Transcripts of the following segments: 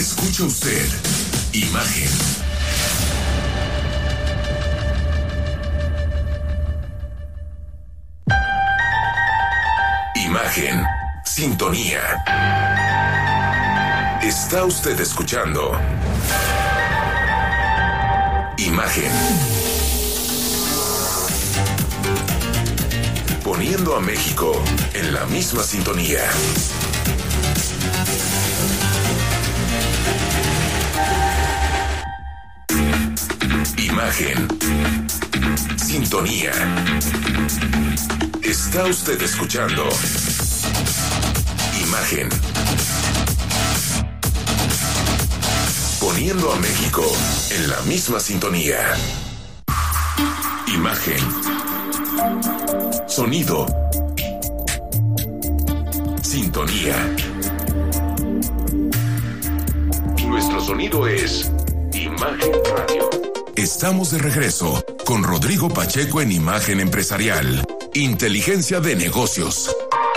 Escucha usted Imagen. Imagen. Sintonía. Está usted escuchando Imagen. Poniendo a México en la misma sintonía. Imagen. Sintonía. Está usted escuchando Imagen. Poniendo a México en la misma sintonía. Imagen. Sonido. Sintonía. Nuestro sonido es Imagen Radio. Estamos de regreso con Rodrigo Pacheco en Imagen Empresarial. Inteligencia de negocios.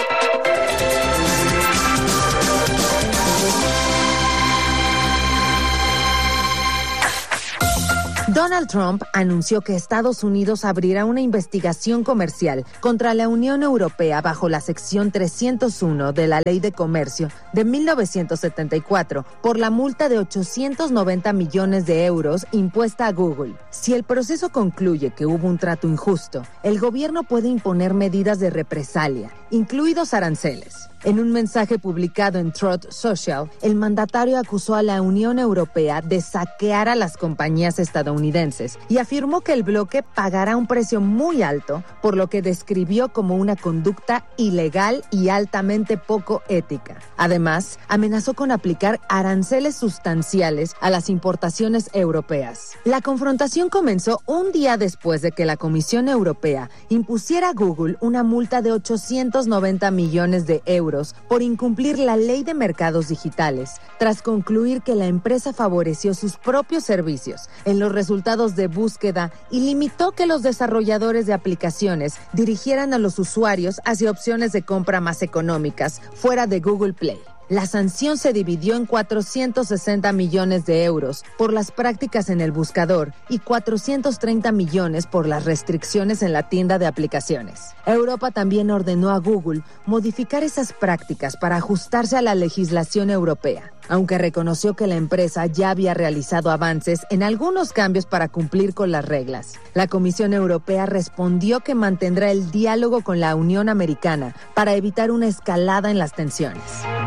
Donald Trump anunció que Estados Unidos abrirá una investigación comercial contra la Unión Europea bajo la sección 301 de la Ley de Comercio de 1974 por la multa de 890 millones de euros impuesta a Google. Si el proceso concluye que hubo un trato injusto, el gobierno puede imponer medidas de represalia, incluidos aranceles. En un mensaje publicado en Truth Social, el mandatario acusó a la Unión Europea de saquear a las compañías estadounidenses y afirmó que el bloque pagará un precio muy alto por lo que describió como una conducta ilegal y altamente poco ética. Además, amenazó con aplicar aranceles sustanciales a las importaciones europeas. La confrontación comenzó un día después de que la Comisión Europea impusiera a Google una multa de 890 millones de euros por incumplir la ley de mercados digitales, tras concluir que la empresa favoreció sus propios servicios en los resultados de búsqueda y limitó que los desarrolladores de aplicaciones dirigieran a los usuarios hacia opciones de compra más económicas fuera de Google Play. La sanción se dividió en 460 millones de euros por las prácticas en el buscador y 430 millones por las restricciones en la tienda de aplicaciones. Europa también ordenó a Google modificar esas prácticas para ajustarse a la legislación europea, aunque reconoció que la empresa ya había realizado avances en algunos cambios para cumplir con las reglas. La Comisión Europea respondió que mantendrá el diálogo con la Unión Americana para evitar una escalada en las tensiones.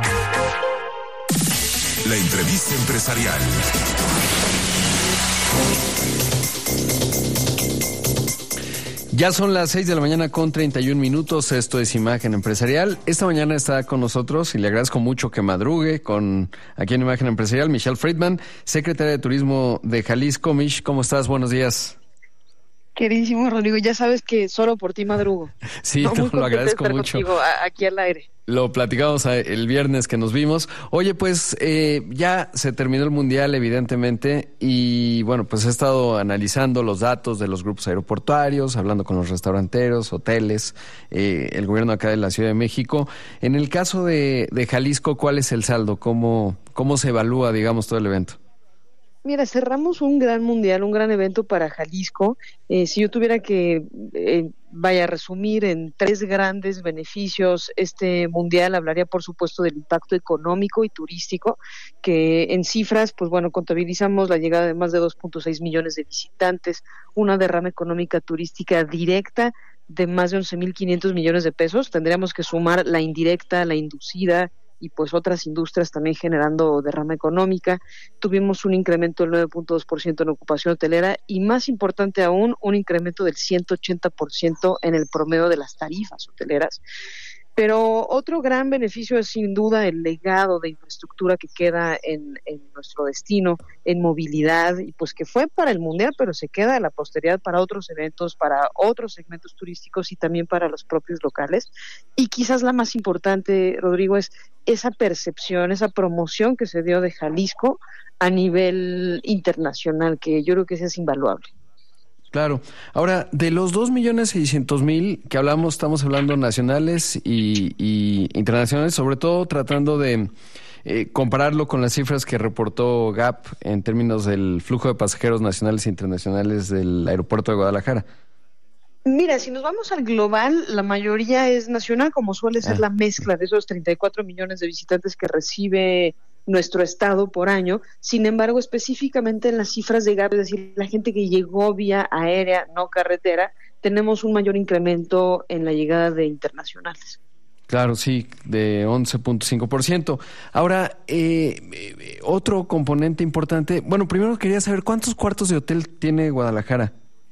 La entrevista empresarial. Ya son las 6 de la mañana con 31 minutos. Esto es Imagen Empresarial. Esta mañana está con nosotros, y le agradezco mucho que madrugue, aquí en Imagen Empresarial, Michelle Friedman, secretaria de Turismo de Jalisco. Mish, ¿cómo estás? Buenos días. Queridísimo Rodrigo, ya sabes que solo por ti madrugo. Sí, no, lo agradezco mucho. Aquí al aire. Lo platicamos el viernes que nos vimos. Oye, pues ya se terminó el Mundial, evidentemente, y bueno, pues he estado analizando los datos de los grupos aeroportuarios, hablando con los restauranteros, hoteles, el gobierno acá de la Ciudad de México. En el caso de Jalisco, ¿cuál es el saldo? ¿Cómo se evalúa, digamos, todo el evento? Mira, cerramos un gran mundial, un gran evento para Jalisco. Si yo tuviera que, resumir en 3 grandes beneficios este mundial, hablaría por supuesto del impacto económico y turístico, que en cifras, pues bueno, contabilizamos la llegada de más de 2.6 millones de visitantes, una derrama económica turística directa de más de 11.500 millones de pesos. Tendríamos que sumar la indirecta, la inducida, y pues otras industrias también generando derrama económica. Tuvimos un incremento del 9.2% en ocupación hotelera y, más importante aún, un incremento del 180% en el promedio de las tarifas hoteleras. Pero otro gran beneficio es sin duda el legado de infraestructura que queda en nuestro destino, en movilidad, y pues que fue para el Mundial, pero se queda a la posteridad para otros eventos, para otros segmentos turísticos y también para los propios locales. Y quizás la más importante, Rodrigo, es esa percepción, esa promoción que se dio de Jalisco a nivel internacional, que yo creo que es invaluable. Claro. Ahora, de los 2.600.000 que hablamos, estamos hablando nacionales y internacionales, sobre todo tratando de compararlo con las cifras que reportó GAP en términos del flujo de pasajeros nacionales e internacionales del aeropuerto de Guadalajara. Mira, si nos vamos al global, la mayoría es nacional, como suele ser la mezcla de esos 34 millones de visitantes que recibe nuestro estado por año. Sin embargo, específicamente en las cifras de GAP, es decir, la gente que llegó vía aérea, no carretera, tenemos un mayor incremento en la llegada de internacionales. Claro, sí, de 11.5%. Ahora, otro componente importante, bueno, primero quería saber cuántos cuartos de hotel tiene Guadalajara.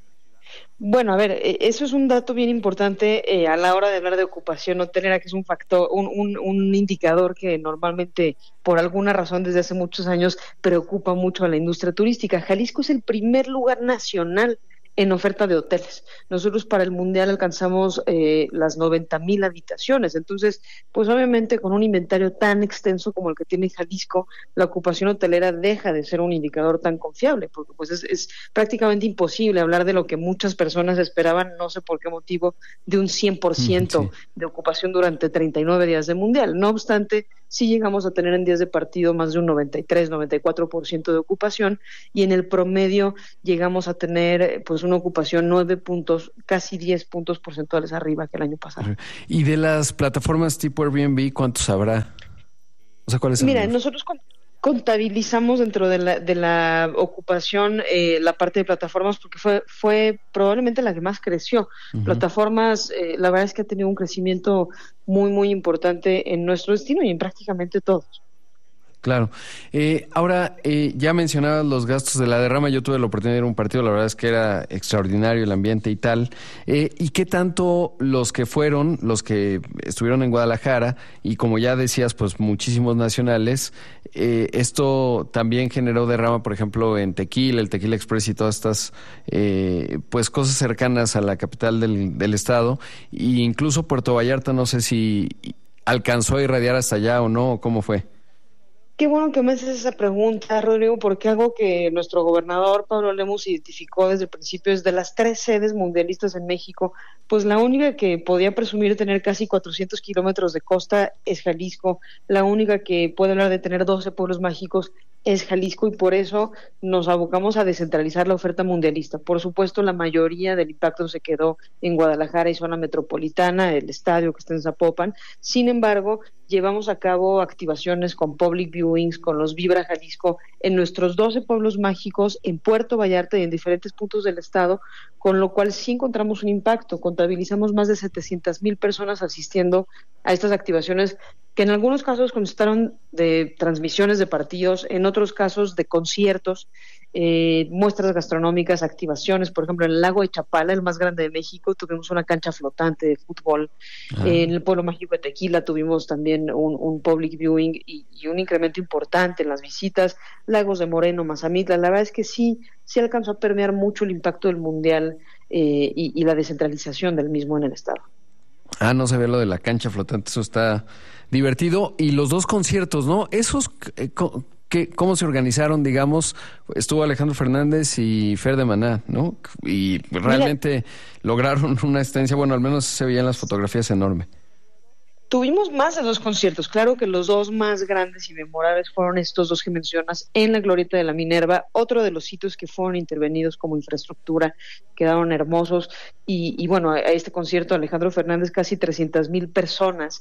Bueno, a ver, eso es un dato bien importante a la hora de hablar de ocupación hotelera, que es un factor, un indicador que normalmente, por alguna razón, desde hace muchos años, preocupa mucho a la industria turística. Jalisco es el primer lugar nacional en oferta de hoteles. Nosotros para el Mundial alcanzamos las 90,000 habitaciones. Entonces, pues obviamente con un inventario tan extenso como el que tiene Jalisco, la ocupación hotelera deja de ser un indicador tan confiable, porque pues es prácticamente imposible hablar de lo que muchas personas esperaban, no sé por qué motivo, de un 100% de ocupación durante 39 días de Mundial. No obstante, sí llegamos a tener en días de partido más de un 93-94% de ocupación, y en el promedio llegamos a tener pues una ocupación 9 puntos, casi 10 puntos porcentuales arriba que el año pasado. ¿Y de las plataformas tipo Airbnb cuántos habrá? O sea, ¿cuál es el Mira, número? nosotros contabilizamos dentro de la ocupación la parte de plataformas, porque fue probablemente la que más creció. Plataformas, la verdad es que ha tenido un crecimiento muy, muy importante en nuestro destino y en prácticamente todos. Claro. Ahora, ya mencionabas los gastos de la derrama. Yo tuve la oportunidad de ir a un partido, la verdad es que era extraordinario el ambiente y tal. ¿Y qué tanto los que estuvieron en Guadalajara, y como ya decías, pues muchísimos nacionales, esto también generó derrama, por ejemplo, en Tequila, el Tequila Express y todas estas pues cosas cercanas a la capital del estado, e incluso Puerto Vallarta, no sé si alcanzó a irradiar hasta allá o no, o cómo fue? Qué bueno que me haces esa pregunta, Rodrigo, porque algo que nuestro gobernador Pablo Lemus identificó desde el principio es de las 3 sedes mundialistas en México, pues la única que podía presumir de tener casi 400 kilómetros de costa es Jalisco, la única que puede hablar de tener 12 pueblos mágicos es Jalisco, y por eso nos abocamos a descentralizar la oferta mundialista. Por supuesto, la mayoría del impacto se quedó en Guadalajara y zona metropolitana, el estadio que está en Zapopan. Sin embargo, llevamos a cabo activaciones con public viewings, con los Vibra Jalisco, en nuestros 12 pueblos mágicos, en Puerto Vallarta y en diferentes puntos del estado, con lo cual sí encontramos un impacto. Contabilizamos más de 700,000 personas asistiendo a estas activaciones, que en algunos casos constaron de transmisiones de partidos, en otros casos de conciertos, muestras gastronómicas, activaciones. Por ejemplo, en el lago de Chapala, el más grande de México, tuvimos una cancha flotante de fútbol. En el pueblo mágico de Tequila tuvimos también un public viewing y un incremento importante en las visitas. Lagos de Moreno, Mazamitla, la verdad es que sí alcanzó a permear mucho el impacto del Mundial y la descentralización del mismo en el estado. No se ve lo de la cancha flotante, eso está divertido. Y los 2 conciertos, ¿no? Esos, ¿cómo se organizaron, digamos? Estuvo Alejandro Fernández y Fer de Maná, ¿no? Y realmente lograron una asistencia, bueno, al menos se veían las fotografías, enorme. Tuvimos más de 2 conciertos. Claro que los 2 más grandes y memorables fueron estos 2 que mencionas en la Glorieta de la Minerva. Otro de los sitios que fueron intervenidos como infraestructura, quedaron hermosos. Y bueno, a este concierto Alejandro Fernández, casi 300,000 personas,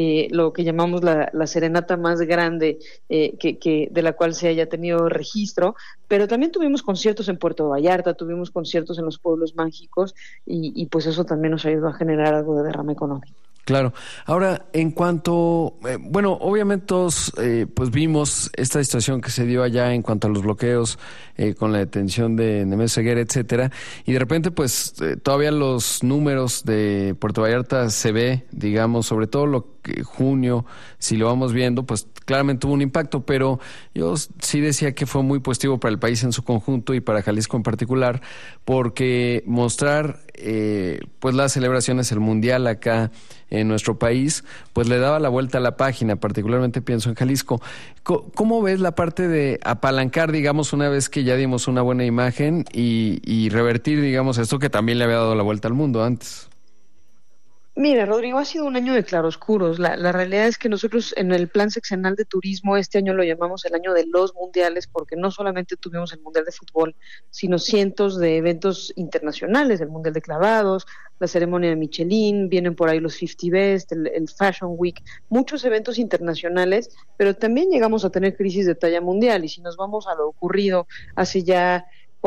lo que llamamos la serenata más grande que de la cual se haya tenido registro. Pero también tuvimos conciertos en Puerto Vallarta, tuvimos conciertos en los pueblos mágicos, y pues eso también nos ayudó a generar algo de derrama económica. Claro. Ahora, en cuanto, bueno, obviamente todos pues vimos esta situación que se dio allá en cuanto a los bloqueos con la detención de Nemesio Ceguera, etcétera, y de repente pues todavía los números de Puerto Vallarta se ve, digamos, sobre todo lo que junio, si lo vamos viendo, pues claramente tuvo un impacto, pero yo sí decía que fue muy positivo para el país en su conjunto y para Jalisco en particular, porque mostrar pues las celebraciones, el Mundial acá en nuestro país, pues le daba la vuelta a la página, particularmente pienso en Jalisco. ¿Cómo ves la parte de apalancar, digamos, una vez que ya dimos una buena imagen y revertir, digamos, esto que también le había dado la vuelta al mundo antes? Mira, Rodrigo, ha sido un año de claroscuros. La realidad es que nosotros en el Plan Sexenal de Turismo este año lo llamamos el año de los mundiales, porque no solamente tuvimos el Mundial de Fútbol, sino cientos de eventos internacionales, el Mundial de Clavados, la ceremonia de Michelin, vienen por ahí los 50 Best, el Fashion Week, muchos eventos internacionales, pero también llegamos a tener crisis de talla mundial. Y si nos vamos a lo ocurrido hace ya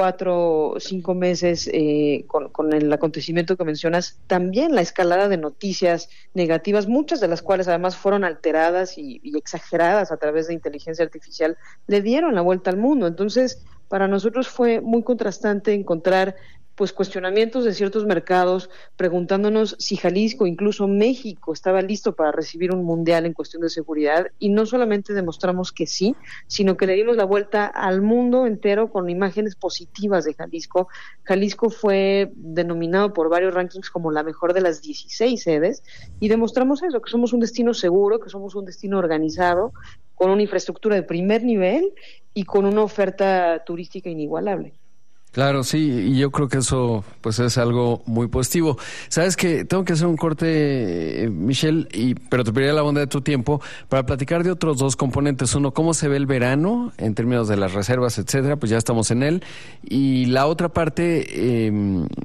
4 o 5 meses con el acontecimiento que mencionas, también la escalada de noticias negativas, muchas de las cuales además fueron alteradas y exageradas a través de inteligencia artificial, le dieron la vuelta al mundo. Entonces, para nosotros fue muy contrastante encontrar pues cuestionamientos de ciertos mercados, preguntándonos si Jalisco, incluso México, estaba listo para recibir un mundial en cuestión de seguridad, y no solamente demostramos que sí, sino que le dimos la vuelta al mundo entero con imágenes positivas de Jalisco. Jalisco fue denominado por varios rankings como la mejor de las 16 sedes, y demostramos eso, que somos un destino seguro, que somos un destino organizado, con una infraestructura de primer nivel y con una oferta turística inigualable. Claro, sí, y yo creo que eso pues es algo muy positivo. Sabes que tengo que hacer un corte, Michelle, pero te pediría la bondad de tu tiempo para platicar de otros dos componentes. Uno, cómo se ve el verano en términos de las reservas, etcétera, pues ya estamos en él. Y la otra parte,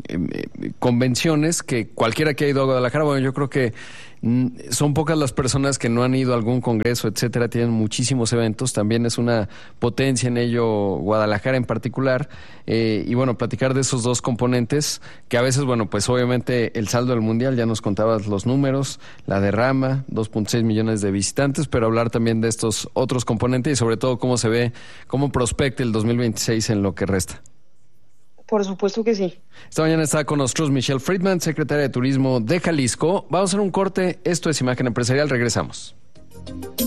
convenciones, que cualquiera que ha ido a Guadalajara, bueno, yo creo que son pocas las personas que no han ido a algún congreso, etcétera, tienen muchísimos eventos, también es una potencia en ello Guadalajara en particular, y bueno, platicar de esos dos componentes, que a veces, bueno, pues obviamente el saldo del mundial, ya nos contabas los números, la derrama, 2.6 millones de visitantes, pero hablar también de estos otros componentes y sobre todo cómo se ve, cómo prospecta el 2026 en lo que resta. Por supuesto que sí. Esta mañana está con nosotros Michelle Friedman, secretaria de Turismo de Jalisco. Vamos a hacer un corte. Esto es Imagen Empresarial. Regresamos.